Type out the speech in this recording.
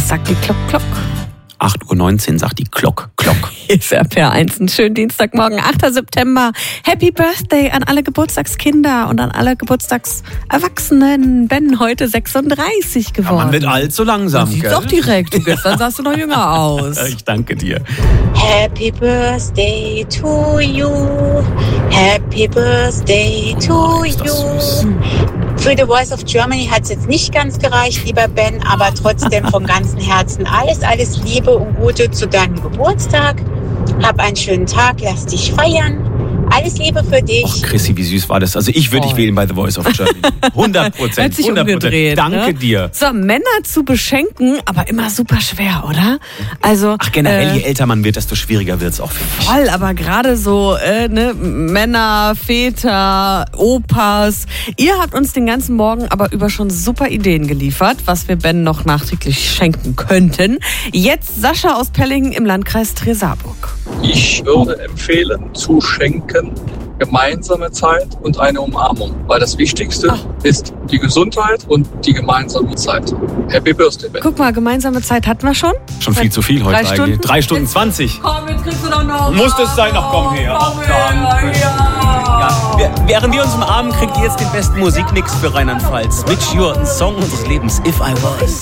sagt die Glock, Glock. 8:19 Uhr sagt die Glock, Glock. Hier ist RPR1, einen schönen Dienstagmorgen, 8. September. Happy Birthday an alle Geburtstagskinder und an alle Geburtstagserwachsenen. Ben heute 36 geworden. Ja, man wird alt so langsam, Sieht gell? doch direkt. Du gestern sahst du noch jünger aus. Ich danke dir. Happy Birthday to you. Happy Birthday to ist das you. süß. Für The Voice of Germany hat es jetzt nicht ganz gereicht, lieber Ben, aber trotzdem von ganzem Herzen alles Liebe und Gute zu deinem Geburtstag. Hab einen schönen Tag, lass dich feiern. Alles Liebe für dich. Och, Chrissy, wie süß war das? Also ich würde dich wählen bei The Voice of Germany. 100%. Hat sich 100%. umgedreht. Danke dir. So, Männer zu beschenken, aber immer super schwer, oder? Also, Ach, generell, je älter man wird, desto schwieriger wird es auch für mich. voll, aber gerade so Männer, Väter, Opas. Ihr habt uns den ganzen Morgen aber über schon super Ideen geliefert, was wir Ben noch nachträglich schenken könnten. Jetzt Sascha aus Pellingen im Landkreis Tresa-Burg. Ich würde empfehlen, zu schenken gemeinsame Zeit und eine Umarmung. Weil das Wichtigste ist die Gesundheit und die gemeinsame Zeit. Happy Birthday, Ben. Guck mal, gemeinsame Zeit hatten wir schon. Schon viel zu viel heute 3 Stunden? eigentlich. 3 Stunden 20. Komm, jetzt kriegst du doch noch. Muss das sein? Ach, komm her. Komm her, ja. Während wir uns umarmen, kriegt ihr jetzt den besten Musikmix für Rheinland-Pfalz. Rich Your, ein Song unseres Lebens, If I Was.